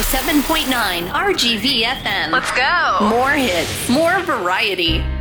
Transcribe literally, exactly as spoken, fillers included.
oh seven point nine R G V F M. Let's go. More hits, more variety.